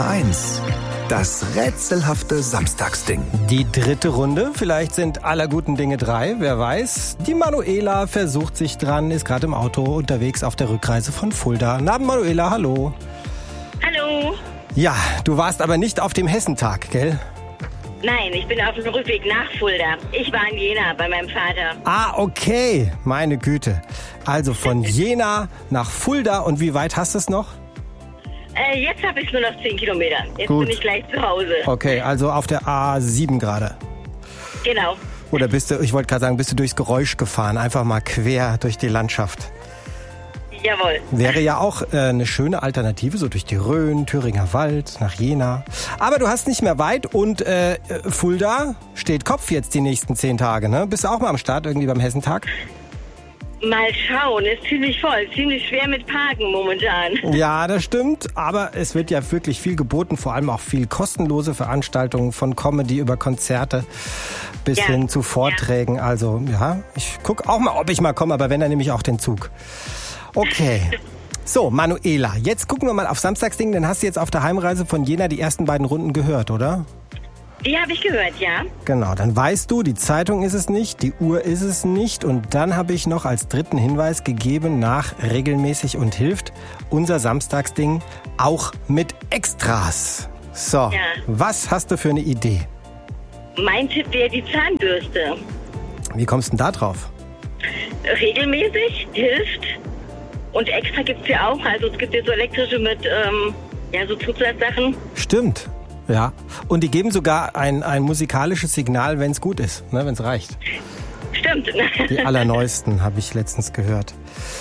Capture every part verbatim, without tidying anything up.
R eins. Das rätselhafte Samstagsding. Die dritte Runde, vielleicht sind aller guten Dinge drei, wer weiß. Die Manuela versucht sich dran, ist gerade im Auto unterwegs auf der Rückreise von Fulda. Na, Manuela, hallo. Hallo. Ja, du warst aber nicht auf dem Hessentag, gell? Nein, ich bin auf dem Rückweg nach Fulda. Ich war in Jena bei meinem Vater. Ah, okay, meine Güte. Also von Jena nach Fulda, und wie weit hast du es noch? Äh, jetzt habe ich nur noch zehn Kilometer. Jetzt Gut. bin ich gleich zu Hause. Okay, also auf der A sieben gerade. Genau. Oder bist du, ich wollte gerade sagen, bist du durchs Geräusch gefahren, einfach mal quer durch die Landschaft? Jawohl. Wäre ja auch äh, eine schöne Alternative, so durch die Rhön, Thüringer Wald, nach Jena. Aber du hast nicht mehr weit und äh, Fulda steht Kopf jetzt die nächsten zehn Tage, ne? Bist du auch mal am Start irgendwie beim Hessentag? Mal schauen, ist ziemlich voll, ziemlich schwer mit Parken momentan. Ja, das stimmt, aber es wird ja wirklich viel geboten, vor allem auch viel kostenlose Veranstaltungen, von Comedy über Konzerte bis Ja. hin zu Vorträgen. Also ja, ich guck auch mal, ob ich mal komme, aber wenn, dann nehme ich auch den Zug. Okay. So, Manuela, jetzt gucken wir mal auf Samstagsding, dann hast du jetzt auf der Heimreise von Jena die ersten beiden Runden gehört, oder? Die habe ich gehört, ja. Genau, dann weißt du, die Zeitung ist es nicht, die Uhr ist es nicht, und dann habe ich noch als dritten Hinweis gegeben, nach regelmäßig und hilft unser Samstagsding auch mit Extras. So, Ja. Was hast du für eine Idee? Mein Tipp wäre die Zahnbürste. Wie kommst du denn da drauf? Regelmäßig, hilft. Und extra gibt's ja auch. Also es gibt ja so elektrische mit, ähm, ja, so Zusatzsachen. Stimmt, ja. Und die geben sogar ein, ein musikalisches Signal, wenn es gut ist, ne, wenn es reicht. Stimmt. Die allerneuesten habe ich letztens gehört.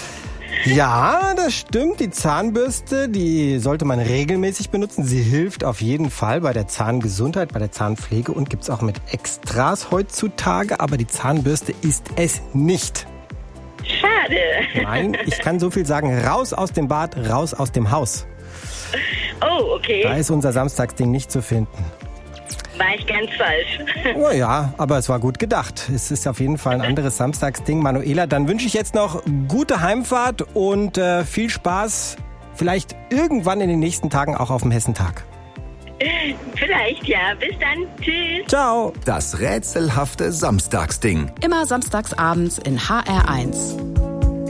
Ja, das stimmt. Die Zahnbürste, die sollte man regelmäßig benutzen. Sie hilft auf jeden Fall bei der Zahngesundheit, bei der Zahnpflege, und gibt's auch mit Extras heutzutage. Aber die Zahnbürste ist es nicht. Schade. Nein, ich kann so viel sagen. Raus aus dem Bad, raus aus dem Haus. Oh, okay. Da ist unser Samstagsding nicht zu finden. War ich ganz falsch. Oh ja, aber es war gut gedacht. Es ist auf jeden Fall ein anderes Samstagsding. Manuela, dann wünsche ich jetzt noch gute Heimfahrt und äh, viel Spaß. Vielleicht irgendwann in den nächsten Tagen auch auf dem Hessentag. Vielleicht, ja. Bis dann. Tschüss. Ciao. Das rätselhafte Samstagsding. Immer samstags abends in H R eins.